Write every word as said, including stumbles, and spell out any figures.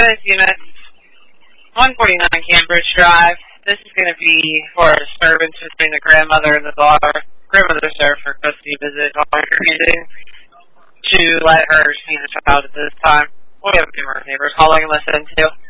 service units, one forty-nine Cambridge Drive. This is going to be for a disturbance between the grandmother and the daughter. Grandmother's there for custody visit, daughter meeting to let her see the child at this time. We have numerous neighbors calling and listening to.